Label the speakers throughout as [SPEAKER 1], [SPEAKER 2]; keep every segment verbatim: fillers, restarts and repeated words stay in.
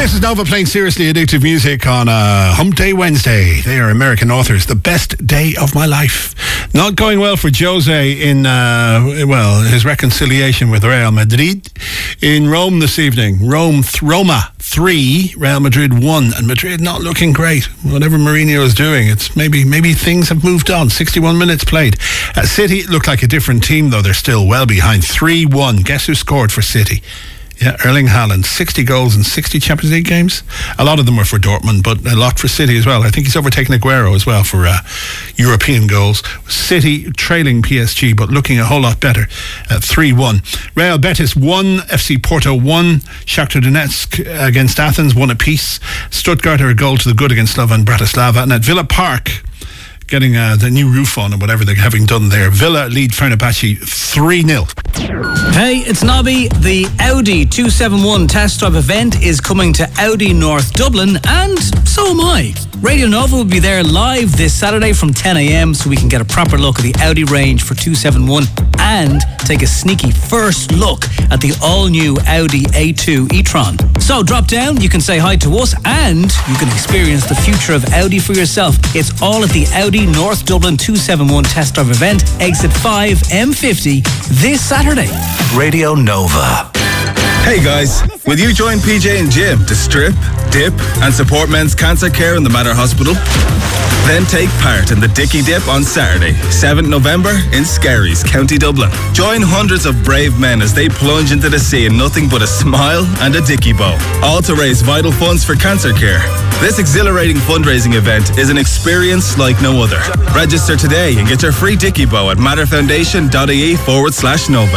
[SPEAKER 1] This is Nova playing seriously addictive music on uh, Hump Day Wednesday. They are American authors. The best day of my life. Not going well for Jose in, uh, well, his reconciliation with Real Madrid. In Rome this evening, Rome, th- Roma three, Real Madrid one, and Madrid not looking great. Whatever Mourinho is doing, it's maybe maybe things have moved on. sixty-one minutes played. Uh, City look like a different team, though. They're still well behind. three one. Guess who scored for City? Yeah, Erling Haaland, sixty goals in sixty Champions League games. A lot of them were for Dortmund, but a lot for City as well. I think he's overtaken Aguero as well for uh, European goals. City trailing P S G, but looking a whole lot better at three one. Real Betis one, F C Porto one, Shakhtar Donetsk against Athens one apiece. Stuttgart are a goal to the good against Slovan Bratislava. And at Villa Park, getting uh, the new roof on and whatever they're having done there, Villa lead Fenerbahce three nil.
[SPEAKER 2] Hey, it's Nobby. The Audi two seventy-one test drive event is coming to Audi North Dublin, and so am I. Radio Nova will be there live this Saturday from ten a.m. so we can get a proper look at the Audi range for two seventy-one and take a sneaky first look at the all-new Audi A two e-tron. So drop down, you can say hi to us, and you can experience the future of Audi for yourself. It's all at the Audi North Dublin two seventy-one test drive event, exit five M fifty, this Saturday.
[SPEAKER 3] Radio Nova.
[SPEAKER 4] Hey guys, will you join P J and Jim to strip, dip and support men's cancer care in the Mater Hospital? Then take part in the Dicky Dip on Saturday, seventh November in Skerries, County Dublin. Join hundreds of brave men as they plunge into the sea in nothing but a smile and a Dicky bow, all to raise vital funds for cancer care. This exhilarating fundraising event is an experience like no other. Register today and get your free Dicky bow at matterfoundation.ie forward slash Nova.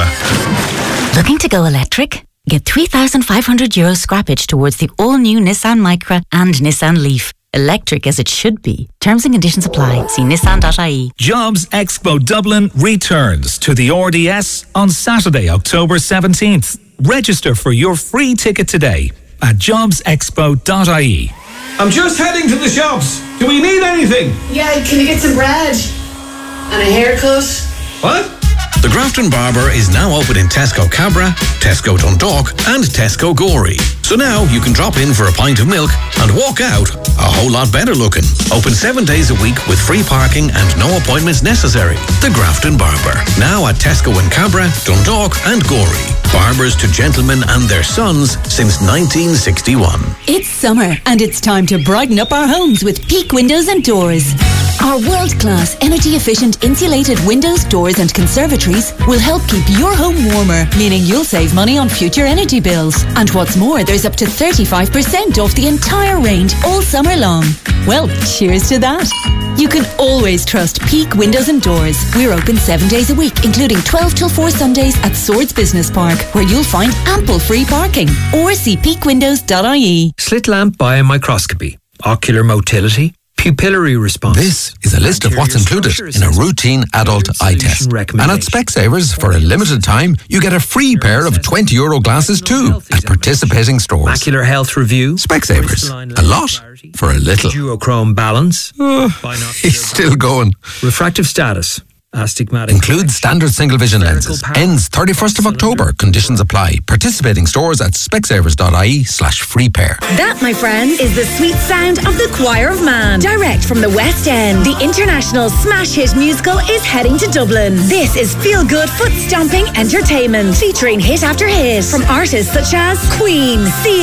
[SPEAKER 5] Looking to go electric? Get three thousand five hundred euro scrappage towards the all-new Nissan Micra and Nissan Leaf. Electric as it should be. Terms and conditions apply. See nissan dot I E.
[SPEAKER 6] Jobs Expo Dublin returns to the R D S on Saturday, October seventeenth. Register for your free ticket today at jobs expo dot I E.
[SPEAKER 7] I'm just heading to the shops. Do we need anything?
[SPEAKER 8] Yeah, can you get some bread? And a haircut?
[SPEAKER 7] What?
[SPEAKER 9] The Grafton Barber is now open in Tesco Cabra, Tesco Dundalk and Tesco Gorey. So now you can drop in for a pint of milk and walk out a whole lot better looking. Open seven days a week with free parking and no appointments necessary. The Grafton Barber. Now at Tesco in Cabra, Dundalk and Gorey. Barbers to gentlemen and their sons since nineteen sixty-one.
[SPEAKER 10] It's summer and it's time to brighten up our homes with Peak Windows and Doors. Our world-class, energy-efficient insulated windows, doors and conservatories will help keep your home warmer, meaning you'll save money on future energy bills. And what's more, there's up to thirty-five percent off the entire range all summer long. Well, cheers to that. You can always trust Peak Windows and Doors. We're open seven days a week, including twelve till four Sundays at Swords Business Park, where you'll find ample free parking. Or see peak windows dot I E.
[SPEAKER 11] Slit lamp biomicroscopy, ocular motility, pupillary response.
[SPEAKER 12] This is a list of what's included in a routine adult eye test. And at Specsavers, for a limited time, you get a free pair of twenty euro glasses too at participating stores.
[SPEAKER 11] Macular health review.
[SPEAKER 12] Specsavers. A lot for a little.
[SPEAKER 11] Duochrome balance.
[SPEAKER 12] Oh, he's still going.
[SPEAKER 11] Refractive status. Astigmatic.
[SPEAKER 12] Includes standard single vision lenses. Ends thirty-first of October. Conditions apply. Participating stores at specsavers dot I E slash free pair.
[SPEAKER 13] That, my friends, is the sweet sound of the Choir of Man. Direct from the West End, the international smash hit musical is heading to Dublin. This is feel-good, foot-stomping entertainment featuring hit after hit from artists such as Queen, Seal,